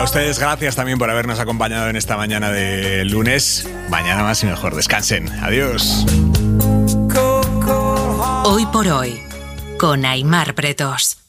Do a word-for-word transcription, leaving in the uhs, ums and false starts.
a ustedes gracias también por habernos acompañado en esta mañana de lunes. Mañana más y mejor. Descansen. Adiós. Hoy por hoy, con Aimar Pretos.